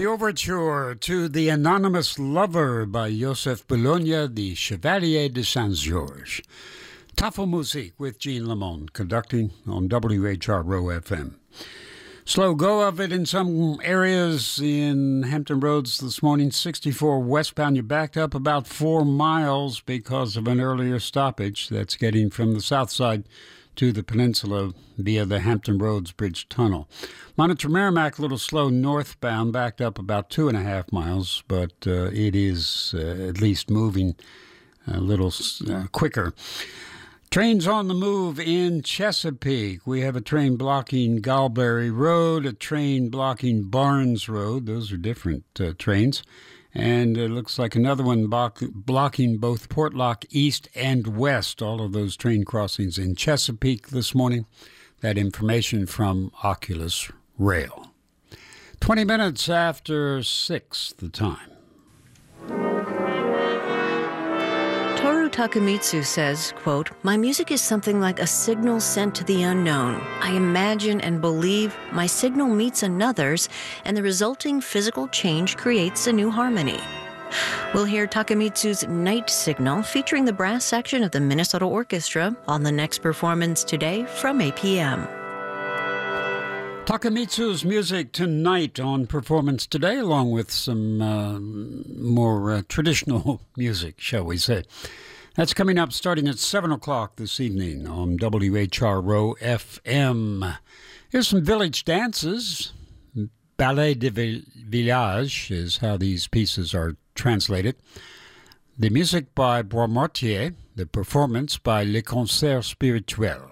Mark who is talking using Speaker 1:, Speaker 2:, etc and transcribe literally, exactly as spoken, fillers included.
Speaker 1: The overture to The Anonymous Lover by Joseph Bologna, the Chevalier de Saint-Georges. Tafelmusik with Gene Lamont conducting on W H R O F M. Slow go of it in some areas in Hampton Roads this morning. sixty-four westbound, you're backed up about four miles because of an earlier stoppage. That's getting from the south side to the peninsula via the Hampton Roads Bridge Tunnel. Monitor Merrimack, a little slow northbound, backed up about two and a half miles, but uh, it is uh, at least moving a little uh, quicker. Trains on the move in Chesapeake. We have a train blocking Galberry Road, a train blocking Barnes Road. Those are different uh, trains. And it looks like another one block, blocking both Portlock East and West, all of those train crossings in Chesapeake this morning. That information from Oculus Rail. twenty minutes after six, the time.
Speaker 2: Toru Takemitsu says, quote, "My music is something like a signal sent to the unknown. I imagine and believe my signal meets another's, and the resulting physical change creates a new harmony." We'll hear Takemitsu's Night Signal featuring the brass section of the Minnesota Orchestra on the next performance today from eight p.m.
Speaker 1: Takemitsu's music tonight on Performance Today, along with some uh, more uh, traditional music, shall we say. That's coming up starting at seven o'clock this evening on W H R O F M. Here's some village dances. Ballet de Village is how these pieces are translated. The music by Bois Mortier, the performance by Les Concerts Spirituels.